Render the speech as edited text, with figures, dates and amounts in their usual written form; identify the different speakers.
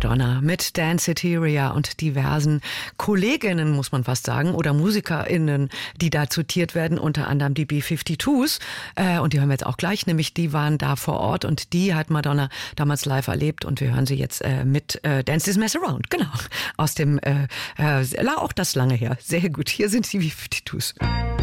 Speaker 1: Madonna mit Dance Hysteria und diversen Kolleginnen, muss man fast sagen, oder MusikerInnen, die da zitiert werden, unter anderem die B-52s. Und die hören wir jetzt auch gleich, nämlich die waren da vor Ort und die hat Madonna damals live erlebt und wir hören sie jetzt mit Dance This Mess Around, genau, aus dem, auch das lange her. Sehr gut, hier sind die B-52s.